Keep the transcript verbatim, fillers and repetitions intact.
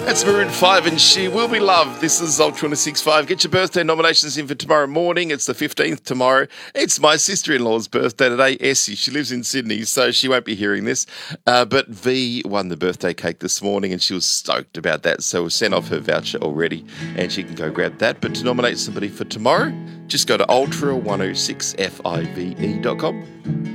That's Maroon five and She Will Be Loved. This is Ultra one oh six point five. Get your birthday nominations in for tomorrow morning. It's the fifteenth tomorrow. It's my sister-in-law's birthday today, Essie. She lives in Sydney, so she won't be hearing this. Uh, but V won the birthday cake this morning and she was stoked about that. So we'll send off her voucher already and she can go grab that. But to nominate somebody for tomorrow, just go to ultra one oh six five e dot com.